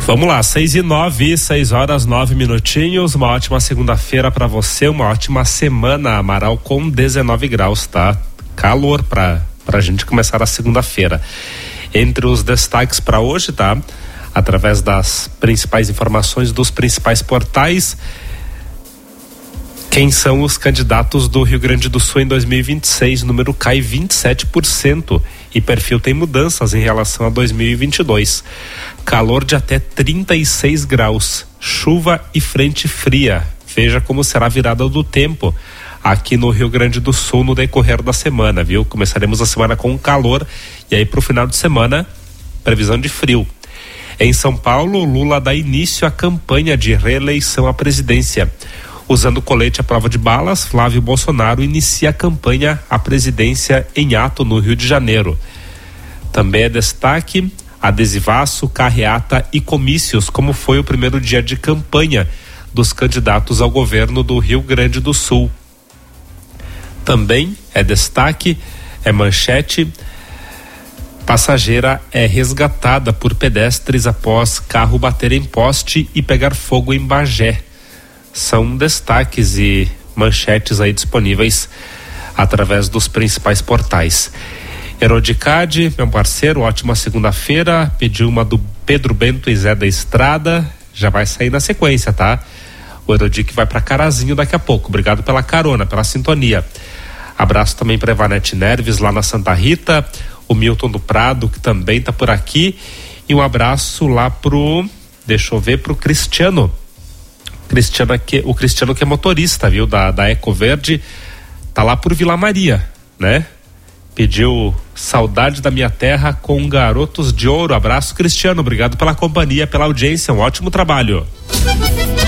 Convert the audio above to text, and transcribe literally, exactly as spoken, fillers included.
Vamos lá, seis e nove, seis horas, nove minutinhos. Uma ótima segunda-feira para você, uma ótima semana, Amaral, com dezenove graus, tá? Calor pra, pra gente começar a segunda-feira. Entre os destaques para hoje, tá? Através das principais informações dos principais portais, quem são os candidatos do Rio Grande do Sul em dois mil e vinte e seis? O número cai vinte e sete por cento e perfil tem mudanças em relação a dois mil e vinte e dois. Calor de até trinta e seis graus, chuva e frente fria. Veja como será a virada do tempo aqui no Rio Grande do Sul no decorrer da semana, viu? Começaremos a semana com calor e aí pro final de semana, previsão de frio. Em São Paulo, Lula dá início à campanha de reeleição à presidência. Usando colete à prova de balas, Flávio Bolsonaro inicia a campanha à presidência em ato no Rio de Janeiro. Também é destaque adesivaço, carreata e comícios, como foi o primeiro dia de campanha dos candidatos ao governo do Rio Grande do Sul. Também é destaque, é manchete, passageira é resgatada por pedestres após carro bater em poste e pegar fogo em Bagé. São destaques e manchetes aí disponíveis através dos principais portais. Erodicade, meu parceiro, ótima segunda-feira. Pediu uma do Pedro Bento e Zé da Estrada. Já vai sair na sequência, tá? O Erodic vai para Carazinho daqui a pouco. Obrigado pela carona, pela sintonia. Abraço também para Evanete Nerves lá na Santa Rita. O Milton do Prado, que também tá por aqui. E um abraço lá pro, deixa eu ver, pro Cristiano. Cristiano que, o Cristiano que é motorista, viu? Da, da Eco Verde. Tá lá por Vila Maria, né? Pediu Saudade da Minha Terra com Garotos de Ouro. Abraço, Cristiano. Obrigado pela companhia, pela audiência. Um ótimo trabalho.